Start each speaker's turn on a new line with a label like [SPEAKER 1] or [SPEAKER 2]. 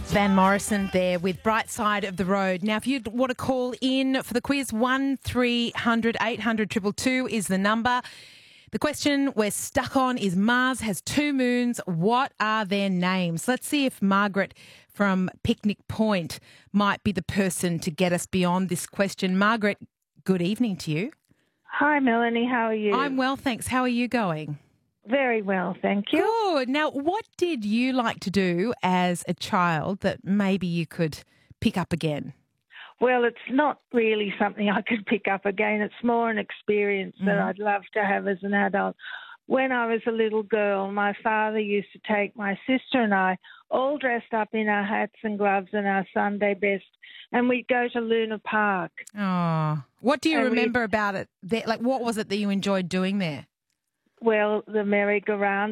[SPEAKER 1] Van Morrison there with Bright Side of the Road. Now, if you want to call in for the quiz, 1300 800 222 is the number. The question we're stuck on is Mars has two moons. What are their names? Let's see if Margaret from Picnic Point might be the person to get us beyond this question. Margaret, good evening to you.
[SPEAKER 2] Hi, Melanie. How are you?
[SPEAKER 1] I'm well, thanks. How are you going?
[SPEAKER 2] Very well, thank you.
[SPEAKER 1] Good. Now, what did you like to do as a child that maybe you could pick up again?
[SPEAKER 2] Well, it's not really something I could pick up again. It's more an experience that I'd love to have as an adult. When I was a little girl, my father used to take my sister and I all dressed up in our hats and gloves and our Sunday best, and we'd go to Luna Park.
[SPEAKER 1] Oh, what do you remember about it? Like, what was it that you enjoyed doing there?
[SPEAKER 2] Well, the merry-go-round.